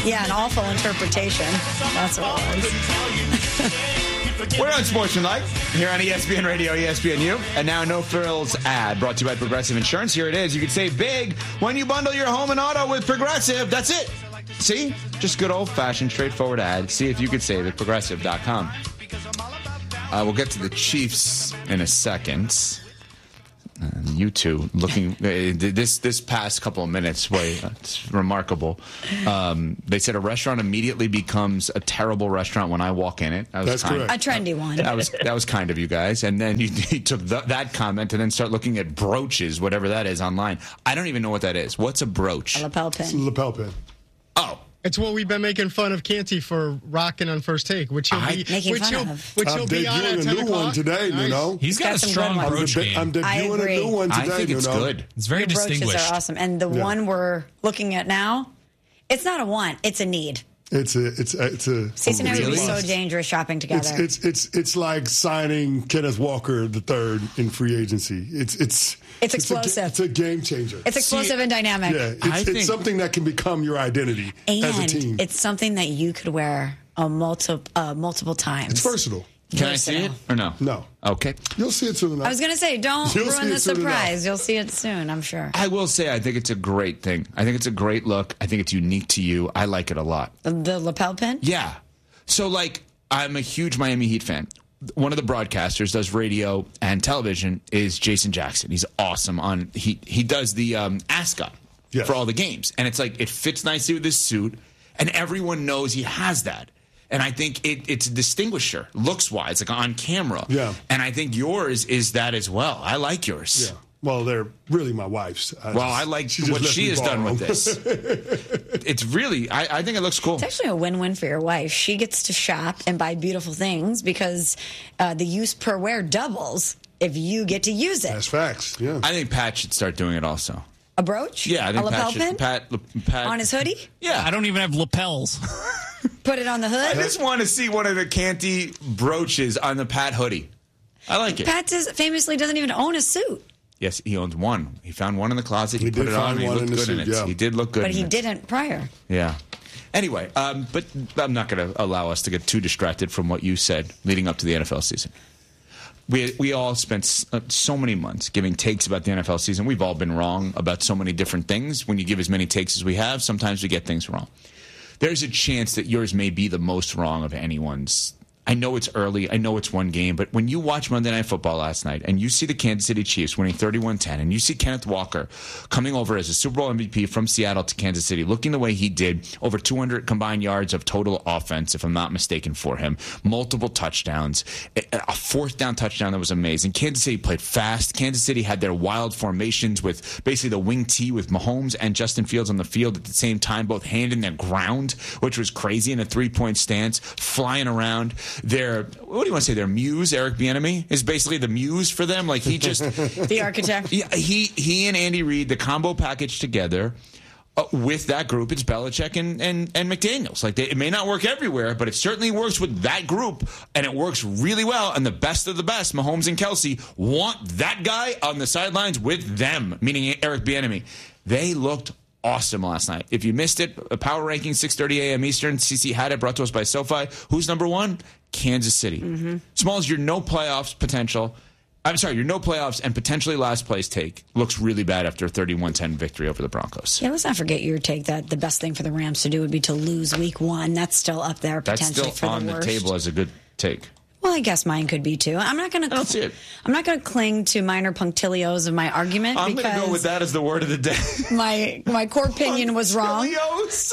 Yeah, an awful interpretation. That's what it was. We're on Sports Tonight here on ESPN Radio, ESPNU. And now No Frills ad brought to you by Progressive Insurance. Here it is. You can save big when you bundle your home and auto with Progressive. That's it. See? Just good old-fashioned, straightforward ad. See if you could save at Progressive.com. We'll get to the Chiefs in a second. You two looking this past couple of minutes, boy, it's remarkable. They said a restaurant immediately becomes a terrible restaurant when I walk in it. That's correct. A trendy one. That was kind of you guys. And then you took that comment and then start looking at brooches, whatever that is, online. I don't even know what that is. What's a brooch? A lapel pin. It's a lapel pin. Oh. It's what we've been making fun of Canty for rocking on First Take, which he'll be on at 10 a new o'clock. one today, nice. you know. He's got a strong brooch game. I'm debuting a new one today, I think it's good. It's very Your distinguished. brooches are awesome. And the one we're looking at now, it's not a want, it's a need. It's a Stacey and I would be Really? so dangerous shopping together. It's like signing Kenneth Walker III in free agency. It's explosive. It's a game changer. It's explosive and dynamic. Yeah, it's something that can become your identity as a team. And it's something that you could wear multiple times. It's versatile. Can I see it or no? No. Okay. You'll see it soon enough. I was going to say, don't You'll ruin see the it soon surprise. enough. You'll see it soon, I'm sure. I will say I think it's a great thing. I think it's a great look. I think it's unique to you. I like it a lot. The lapel pin? Yeah. So, I'm a huge Miami Heat fan. One of the broadcasters does radio and television is Jason Jackson. He's awesome on he does the ascot for all the games. And it's like it fits nicely with his suit, and everyone knows he has that. And I think it's a distinguisher, looks-wise, like on camera. Yeah. And I think yours is that as well. I like yours. Yeah. Well, they're really my wife's. I like what she has done with this. It's really, I think it looks cool. It's actually a win-win for your wife. She gets to shop and buy beautiful things because the use per wear doubles if you get to use it. That's facts, yeah. I think Pat should start doing it also. A brooch? Yeah, I think a lapel pin? Pat On his hoodie? Yeah. I don't even have lapels. Put it on the hood? I just want to see one of the Canty brooches on the Pat hoodie. I like it. Pat famously doesn't even own a suit. Yes, he owns one. He found one in the closet. He put did it on. find He one looked in the good in suit, it. yeah. He did look good But in he it. didn't prior. Yeah. Anyway, but I'm not going to allow us to get too distracted from what you said leading up to the NFL season. We all spent so many months giving takes about the NFL season. We've all been wrong about so many different things. When you give as many takes as we have, sometimes we get things wrong. There's a chance that yours may be the most wrong of anyone's. I know it's early. I know it's one game. But when you watch Monday Night Football last night and you see the Kansas City Chiefs winning 31-10 and you see Kenneth Walker coming over as a Super Bowl MVP from Seattle to Kansas City, looking the way he did, over 200 combined yards of total offense, if I'm not mistaken, for him, multiple touchdowns, a fourth down touchdown that was amazing. Kansas City played fast. Kansas City had their wild formations with basically the wing T with Mahomes and Justin Fields on the field at the same time, both hand in the ground, which was crazy, in a three-point stance, flying around. What do you want to say? Their muse, Eric Bieniemy, is basically the muse for them. Like he just The architect. He and Andy Reid, the combo package together with that group. It's Belichick and McDaniels. Like it may not work everywhere, but it certainly works with that group, and it works really well. And the best of the best, Mahomes and Kelsey, want that guy on the sidelines with them, meaning Eric Bieniemy. They looked awesome last night. If you missed it, a power ranking, 6:30 a.m. Eastern. CC had it, brought to us by SoFi. Who's number one? Kansas City. Mm-hmm. Smalls, your no playoffs potential. I'm sorry, your no playoffs and potentially last place take looks really bad after a 31-10 victory over the Broncos. Yeah, let's not forget your take that the best thing for the Rams to do would be to lose week one. That's still up there potentially That's still for on the worst. the table as a good take. Well, I guess mine could be too. I'm not going to cling to minor punctilios of my argument. I'm going to go with that as the word of the day. My core opinion was wrong. Punctilios?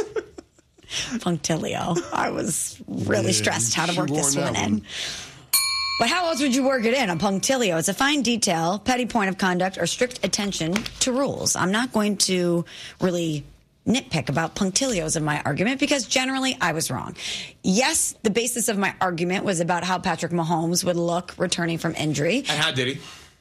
Punctilio. I was really stressed how to work this one in. But how else would you work it in? A punctilio. It's a fine detail, petty point of conduct, or strict attention to rules. I'm not going to really nitpick about punctilios of my argument because generally I was wrong. Yes, the basis of my argument was about how Patrick Mahomes would look returning from injury. And how did he?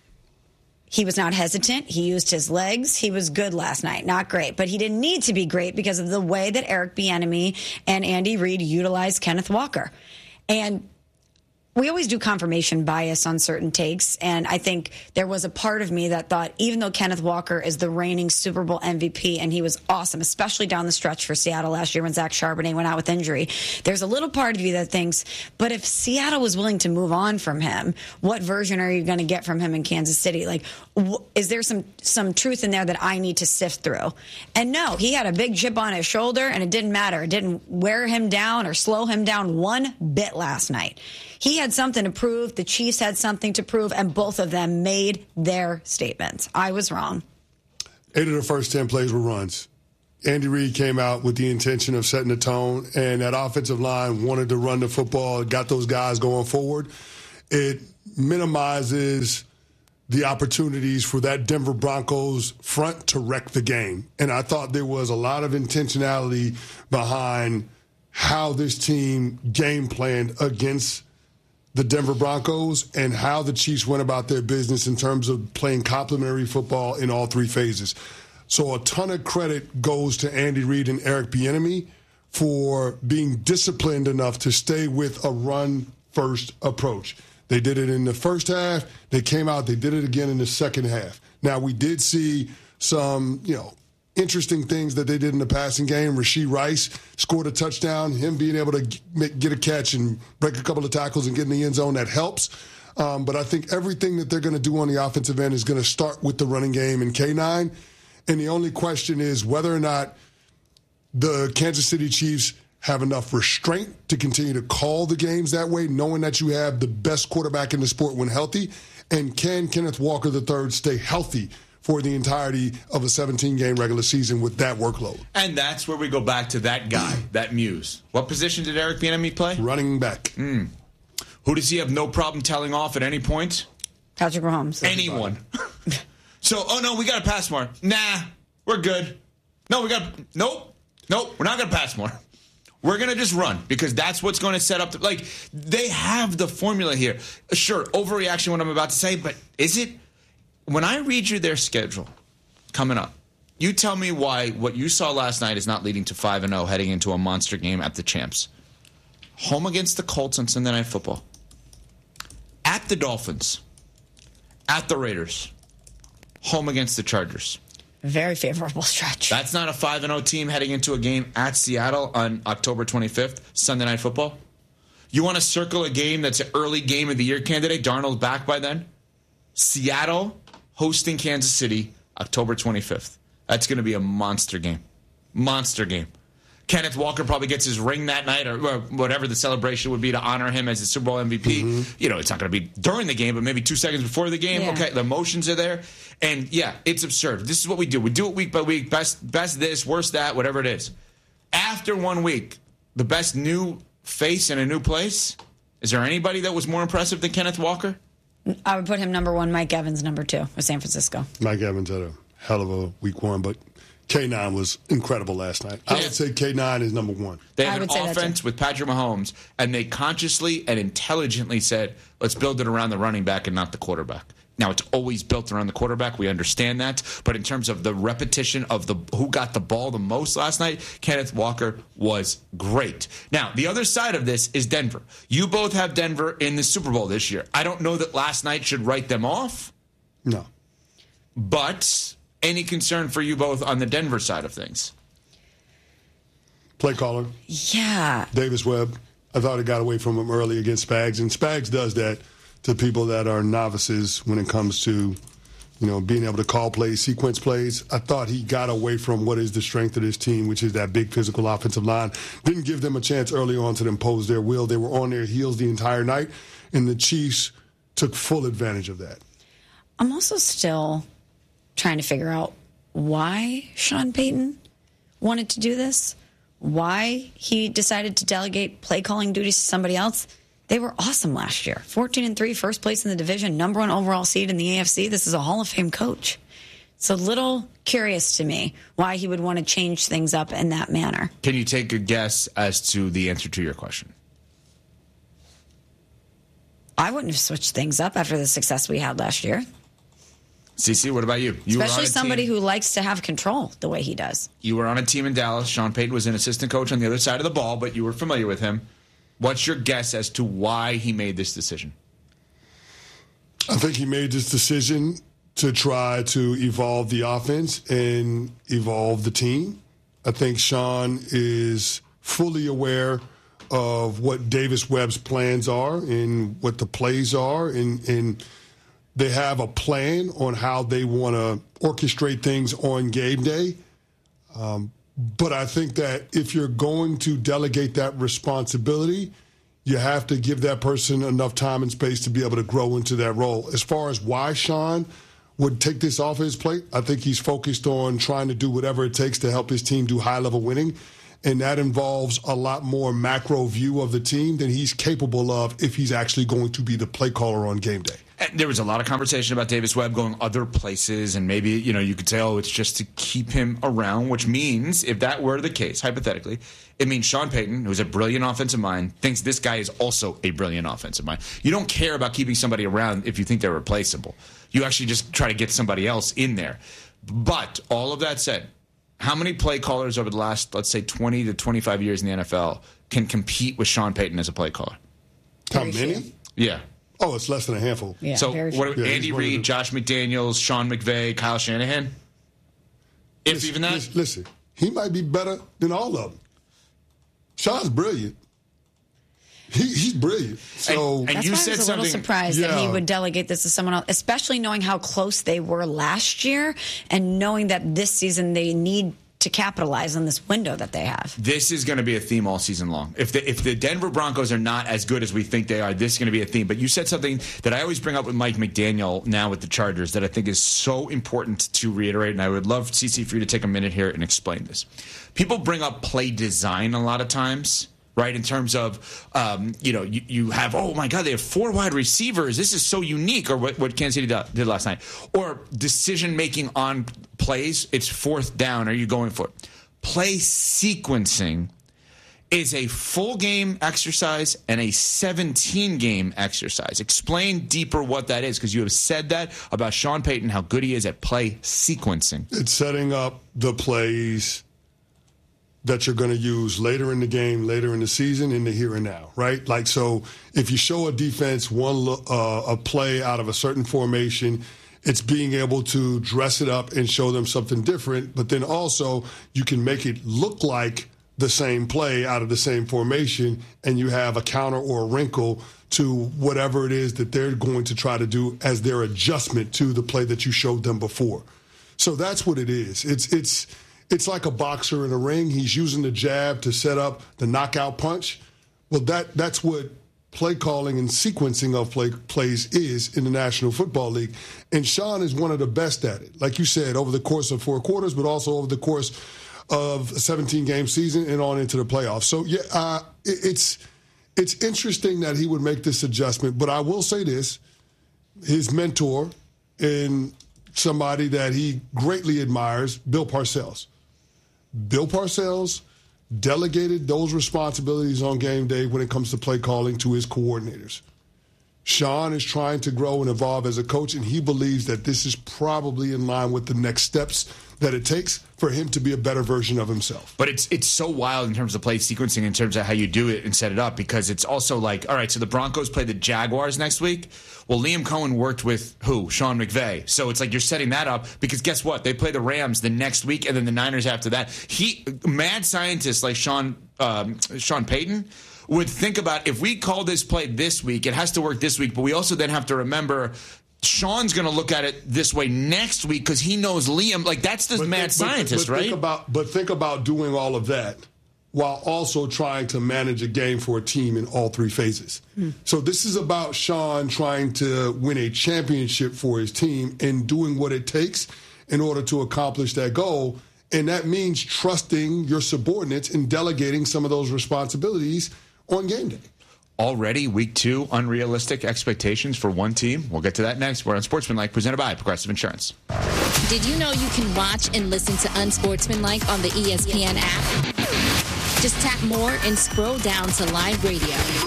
He was not hesitant. He used his legs. He was good last night. Not great, but he didn't need to be great because of the way that Eric Bieniemy and Andy Reid utilized Kenneth Walker. And we always do confirmation bias on certain takes, and I think there was a part of me that thought, even though Kenneth Walker is the reigning Super Bowl MVP, and he was awesome, especially down the stretch for Seattle last year when Zach Charbonnet went out with injury, there's a little part of you that thinks, but if Seattle was willing to move on from him, what version are you going to get from him in Kansas City? Like, is there some truth in there that I need to sift through? And no, he had a big chip on his shoulder, and it didn't matter. It didn't wear him down or slow him down one bit last night. He had something to prove. The Chiefs had something to prove, and both of them made their statements. I was wrong. 8 of the first 10 plays were runs. Andy Reid came out with the intention of setting the tone, and that offensive line wanted to run the football, got those guys going forward. It minimizes the opportunities for that Denver Broncos front to wreck the game. And I thought there was a lot of intentionality behind how this team game planned against the Denver Broncos and how the Chiefs went about their business in terms of playing complementary football in all 3 phases. So a ton of credit goes to Andy Reid and Eric Bieniemy for being disciplined enough to stay with a run-first approach. They did it in the first half. They came out. They did it again in the second half. Now, we did see some, interesting things that they did in the passing game. Rashee Rice scored a touchdown. Him being able to get a catch and break a couple of tackles and get in the end zone, that helps. But I think everything that they're going to do on the offensive end is going to start with the running game in K9. And the only question is whether or not the Kansas City Chiefs have enough restraint to continue to call the games that way, knowing that you have the best quarterback in the sport when healthy. And can Kenneth Walker III stay healthy for the entirety of a 17-game regular season with that workload? And that's where we go back to that guy, that muse. What position did Eric Bieniemy play? Running back. Who does he have no problem telling off at any point? Patrick Mahomes. Anyone. So, we got to pass more. Nah, we're good. No, nope, we're not going to pass more. We're going to just run because that's what's going to set up they have the formula here. Sure, overreaction what I'm about to say, but is it? When I read you their schedule coming up, you tell me why what you saw last night is not leading to 5-0 heading into a monster game at the Champs. Home against the Colts on Sunday Night Football. At the Dolphins. At the Raiders. Home against the Chargers. Very favorable stretch. That's not a 5-0 team heading into a game at Seattle on October 25th, Sunday Night Football. You want to circle a game that's an early game of the year candidate? Darnold's back by then. Seattle hosting Kansas City, October 25th. That's going to be a monster game. Monster game. Kenneth Walker probably gets his ring that night or whatever the celebration would be to honor him as the Super Bowl MVP. Mm-hmm. It's not going to be during the game, but maybe 2 seconds before the game. Yeah. Okay, the emotions are there. And, it's absurd. This is what we do. We do it week by week. Best this, worst that, whatever it is. After 1 week, the best new face in a new place, is there anybody that was more impressive than Kenneth Walker? I would put him number 1, Mike Evans number 2 with San Francisco. Mike Evans had a hell of a week 1, but K9 was incredible last night. I would say K9 is number 1. They have an offense with Patrick Mahomes, and they consciously and intelligently said, let's build it around the running back and not the quarterback. Now, it's always built around the quarterback. We understand that. But in terms of the repetition of who got the ball the most last night, Kenneth Walker was great. Now, the other side of this is Denver. You both have Denver in the Super Bowl this year. I don't know that last night should write them off. No. But any concern for you both on the Denver side of things? Play caller. Yeah. Davis Webb. I thought he got away from him early against Spags. And Spags does that to people that are novices when it comes to, being able to call plays, sequence plays. I thought he got away from what is the strength of this team, which is that big physical offensive line. Didn't give them a chance early on to impose their will. They were on their heels the entire night, and the Chiefs took full advantage of that. I'm also still trying to figure out why Sean Payton wanted to do this, why he decided to delegate play calling duties to somebody else. They were awesome last year. 14-3, first place in the division, number 1 overall seed in the AFC. This is a Hall of Fame coach. It's a little curious to me why he would want to change things up in that manner. Can you take a guess as to the answer to your question? I wouldn't have switched things up after the success we had last year. CeCe, what about you? Especially somebody who likes to have control the way he does. You were on a team in Dallas. Sean Payton was an assistant coach on the other side of the ball, but you were familiar with him. What's your guess as to why he made this decision? I think he made this decision to try to evolve the offense and evolve the team. I think Sean is fully aware of what Davis Webb's plans are and what the plays are, and they have a plan on how they want to orchestrate things on game day. But I think that if you're going to delegate that responsibility, you have to give that person enough time and space to be able to grow into that role. As far as why Sean would take this off his plate, I think he's focused on trying to do whatever it takes to help his team do high-level winning, and that involves a lot more macro view of the team than he's capable of if he's actually going to be the play caller on game day. There was a lot of conversation about Davis Webb going other places, and maybe, you could say, it's just to keep him around, which means, if that were the case, hypothetically, it means Sean Payton, who's a brilliant offensive mind, thinks this guy is also a brilliant offensive mind. You don't care about keeping somebody around if you think they're replaceable. You actually just try to get somebody else in there. But all of that said, how many play callers over the last, let's say, 20 to 25 years in the NFL can compete with Sean Payton as a play caller? How many? Yeah. Oh, it's less than a handful. Yeah, so what? Andy Reid, Josh McDaniels, Sean McVay, Kyle Shanahan? Even that? Listen, he might be better than all of them. Sean's brilliant. He's brilliant. So that's you why said I was a little surprised that he would delegate this to someone else, especially knowing how close they were last year and knowing that this season they need to capitalize on this window that they have. This is going to be a theme all season long. If the Denver Broncos are not as good as we think they are, this is going to be a theme. But you said something that I always bring up with Mike McDaniel now with the Chargers that I think is so important to reiterate, and I would love, CC, for you to take a minute here and explain this. People bring up play design a lot of times, right, in terms of, you have, oh, my God, they have 4 wide receivers. This is so unique, or what Kansas City did last night. Or decision-making on plays, it's 4th down. Are you going for it? Play sequencing is a full-game exercise and a 17-game exercise. Explain deeper what that is, because you have said that about Sean Payton, how good he is at play sequencing. It's setting up the plays that you're going to use later in the game, later in the season, in the here and now, right? Like, so if you show a defense a play out of a certain formation, it's being able to dress it up and show them something different, but then also you can make it look like the same play out of the same formation, and you have a counter or a wrinkle to whatever it is that they're going to try to do as their adjustment to the play that you showed them before. So that's what it is. It's like a boxer in a ring. He's using the jab to set up the knockout punch. Well, that's what play calling and sequencing of plays is in the National Football League. And Sean is one of the best at it. Like you said, over the course of 4 quarters, but also over the course of a 17-game season and on into the playoffs. So, yeah, it's interesting that he would make this adjustment. But I will say this, his mentor and somebody that he greatly admires, Bill Parcells. Bill Parcells delegated those responsibilities on game day when it comes to play calling to his coordinators. Sean is trying to grow and evolve as a coach, and he believes that this is probably in line with the next steps that it takes for him to be a better version of himself. But it's so wild in terms of play sequencing, in terms of how you do it and set it up, because it's also like, all right, so the Broncos play the Jaguars next week. Well, Liam Cohen worked with who? Sean McVay. So it's like you're setting that up because guess what? They play the Rams the next week and then the Niners after that. Mad scientists like Sean Payton would think about, if we call this play this week, it has to work this week, but we also then have to remember Sean's going to look at it this way next week because he knows Liam. Like, that's the mad scientist, right? Think about doing all of that while also trying to manage a game for a team in all 3 phases. So this is about Sean trying to win a championship for his team and doing what it takes in order to accomplish that goal. And that means trusting your subordinates and delegating some of those responsibilities on game day. Already, week 2, unrealistic expectations for one team. We'll get to that next. We're on Sportsmanlike, presented by Progressive Insurance. Did you know you can watch and listen to Unsportsmanlike on the ESPN app? Just tap more and scroll down to live radio.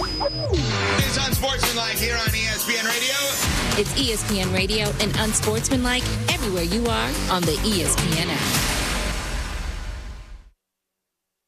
It's Unsportsmanlike here on ESPN Radio. It's ESPN Radio and Unsportsmanlike everywhere you are on the ESPN app.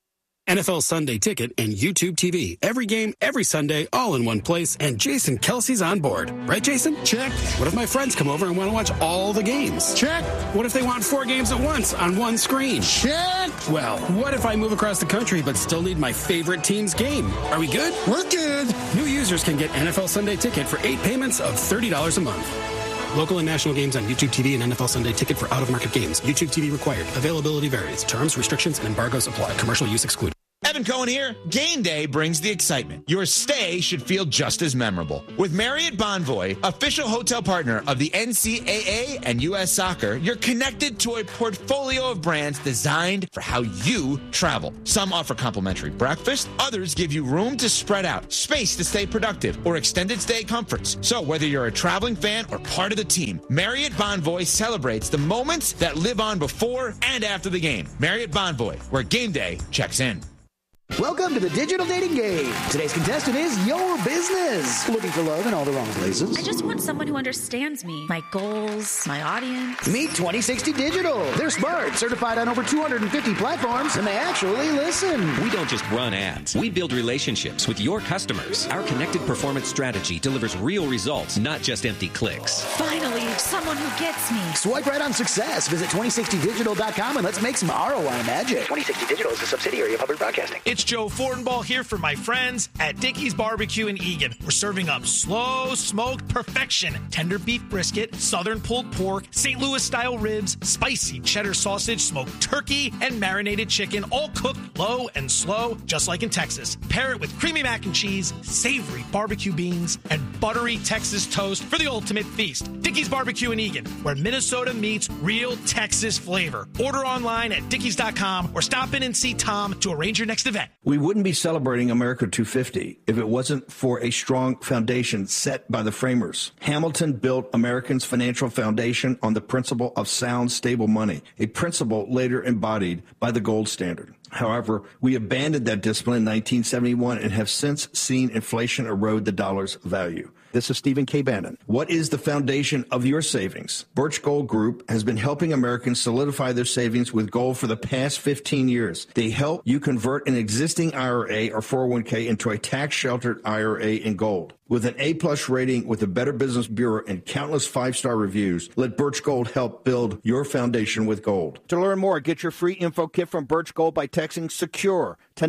NFL Sunday Ticket and YouTube TV. Every game, every Sunday, all in one place, and Jason Kelsey's on board. Right, Jason? Check. What if my friends come over and want to watch all the games? Check. What if they want 4 games at once on one screen? Check. Well, what if I move across the country but still need my favorite team's game? Are we good? We're good. New users can get NFL Sunday Ticket for 8 payments of $30 a month. Local and national games on YouTube TV and NFL Sunday Ticket for out-of-market games. YouTube TV required. Availability varies. Terms, restrictions, and embargoes apply. Commercial use excluded. Evan Cohen here. Game day brings the excitement. Your stay should feel just as memorable. With Marriott Bonvoy, official hotel partner of the NCAA and U.S. Soccer, you're connected to a portfolio of brands designed for how you travel. Some offer complimentary breakfast. Others give you room to spread out, space to stay productive, or extended stay comforts. So whether you're a traveling fan or part of the team, Marriott Bonvoy celebrates the moments that live on before and after the game. Marriott Bonvoy, where game day checks in. Welcome to the Digital Dating Game. Today's contestant is your business. Looking for love in all the wrong places? I just want someone who understands me, my goals, my audience. Meet 2060 Digital. They're smart, certified on over 250 platforms, and they actually listen. We don't just run ads. We build relationships with your customers. Our connected performance strategy delivers real results, not just empty clicks. Finally, someone who gets me. Swipe right on success. Visit 2060digital.com and let's make some ROI magic. 2060 Digital is a subsidiary of Hubbard Broadcasting. It's Joe Fortenbaugh here for my friends at Dickey's Barbecue in Eagan. We're serving up slow smoked perfection, tender beef brisket, southern pulled pork, St. Louis style ribs, spicy cheddar sausage, smoked turkey, and marinated chicken, all cooked low and slow, just like in Texas. Pair it with creamy mac and cheese, savory barbecue beans, and buttery Texas toast for the ultimate feast. Dickey's Barbecue in Eagan, where Minnesota meets real Texas flavor. Order online at dickeys.com or stop in and see Tom to arrange your next event. We wouldn't be celebrating America 250 if it wasn't for a strong foundation set by the framers. Hamilton built Americans' financial foundation on the principle of sound, stable money, a principle later embodied by the gold standard. However, we abandoned that discipline in 1971 and have since seen inflation erode the dollar's value. This is Stephen K. Bannon. What is the foundation of your savings? Birch Gold Group has been helping Americans solidify their savings with gold for the past 15 years. They help you convert an existing IRA or 401k into a tax-sheltered IRA in gold. With an A-plus rating with the Better Business Bureau and countless 5-star reviews, let Birch Gold help build your foundation with gold. To learn more, get your free info kit from Birch Gold by texting SECURE to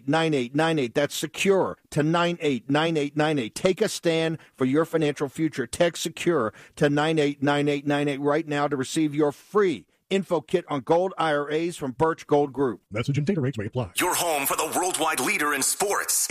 989898. That's SECURE to 989898. Take a stand for your financial future. Text SECURE to 989898 right now to receive your free info kit on gold IRAs from Birch Gold Group. Message and data rates may apply. Your home for the worldwide leader in sports.